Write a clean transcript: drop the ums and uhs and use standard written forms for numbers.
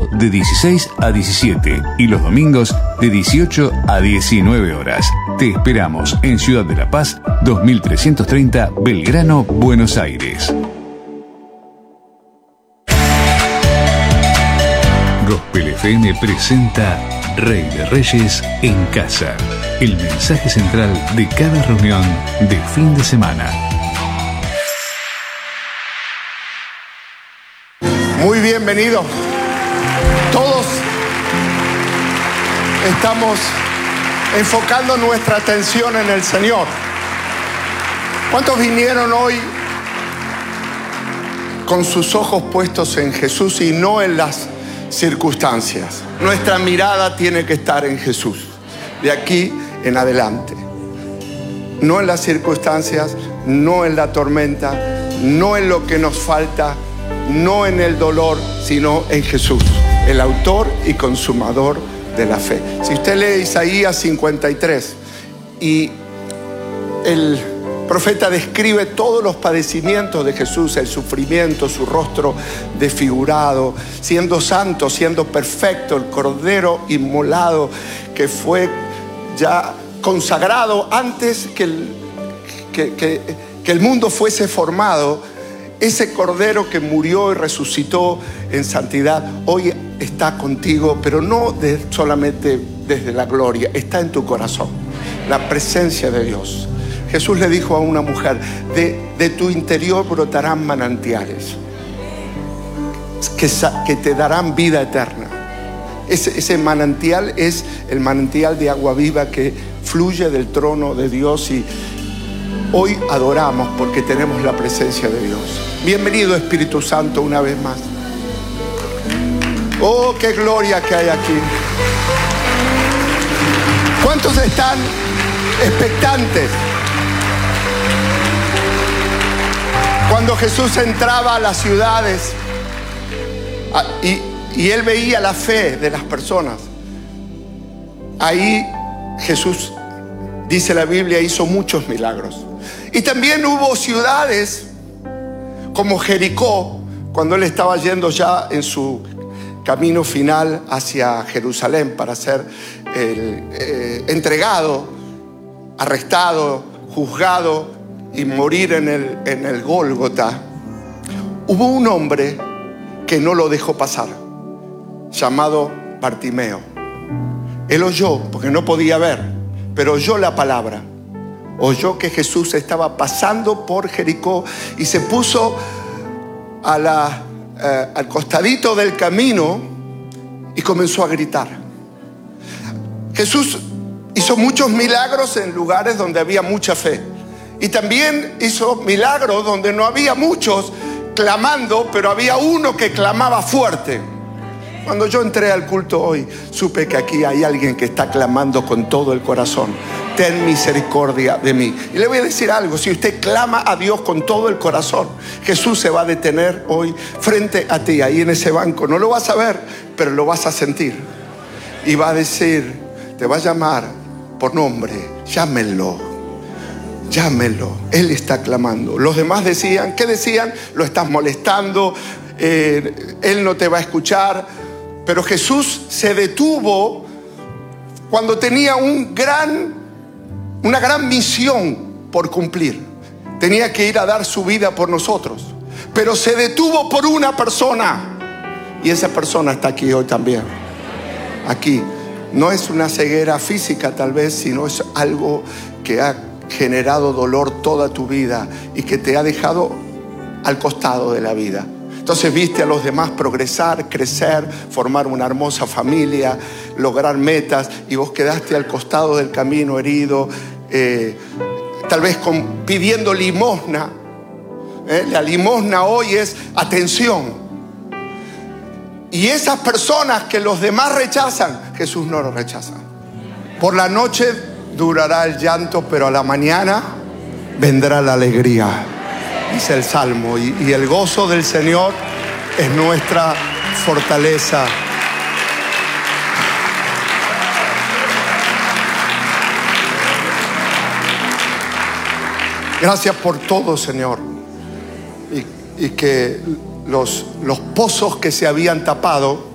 sábado de 16 a 17 y los domingos de 18 a 19 horas. Te esperamos en Ciudad de la Paz, 2330 Belgrano, Buenos Aires. Gospel FM presenta Rey de Reyes en Casa, el mensaje central de cada reunión de fin de semana. Muy bienvenidos. Todos estamos enfocando nuestra atención en el Señor. ¿Cuántos vinieron hoy con sus ojos puestos en Jesús y no en las circunstancias? Nuestra mirada tiene que estar en Jesús, de aquí en adelante. No en las circunstancias, no en la tormenta, no en lo que nos falta, no en el dolor, sino en Jesús, el autor y consumador de la fe. Si usted lee Isaías 53 y el profeta describe todos los padecimientos de Jesús, el sufrimiento, su rostro desfigurado, siendo santo, siendo perfecto, el cordero inmolado que fue ya consagrado antes que el mundo fuese formado. Ese cordero que murió y resucitó en santidad, hoy está contigo, pero no solamente desde la gloria, está en tu corazón, la presencia de Dios. Jesús le dijo a una mujer, de tu interior brotarán manantiales que te darán vida eterna. Ese manantial es el manantial de agua viva que fluye del trono de Dios, y hoy adoramos porque tenemos la presencia de Dios. Bienvenido Espíritu Santo una vez más. Oh, qué gloria que hay aquí. ¿Cuántos están expectantes? Cuando Jesús entraba a las ciudades y Él veía la fe de las personas, ahí Jesús, dice la Biblia, hizo muchos milagros. Y también hubo ciudades como Jericó, cuando Él estaba yendo ya en su camino final hacia Jerusalén para ser entregado, arrestado, juzgado y morir en el Gólgota. Hubo un hombre que no lo dejó pasar, llamado Bartimeo. Él oyó, porque no podía ver, pero oyó la palabra. Oyó que Jesús estaba pasando por Jericó y se puso al costadito del camino y comenzó a gritar. Jesús hizo muchos milagros en lugares donde había mucha fe, y también hizo milagros donde no había muchos clamando, pero había uno que clamaba fuerte. Cuando yo entré al culto hoy, supe que aquí hay alguien que está clamando con todo el corazón: ten misericordia de mí. Y le voy a decir algo: si usted clama a Dios con todo el corazón, Jesús se va a detener hoy frente a ti, ahí en ese banco. No lo vas a ver, pero lo vas a sentir. Y va a decir, te va a llamar por nombre: llámenlo, llámenlo. Él está clamando. Los demás decían, ¿qué decían? Lo estás molestando, Él no te va a escuchar. Pero Jesús se detuvo cuando tenía una gran misión por cumplir. Tenía que ir a dar su vida por nosotros, pero se detuvo por una persona, y esa persona está aquí hoy también. Aquí no es una ceguera física tal vez, sino es algo que ha generado dolor toda tu vida y que te ha dejado al costado de la vida. Entonces viste a los demás progresar, crecer, formar una hermosa familia, lograr metas, y vos quedaste al costado del camino herido, tal vez pidiendo limosna. La limosna hoy es atención. Y esas personas que los demás rechazan, Jesús no los rechaza. Por la noche durará el llanto, pero a la mañana vendrá la alegría, dice el Salmo, y el gozo del Señor es nuestra fortaleza. Gracias por todo, Señor, y que los pozos que se habían tapado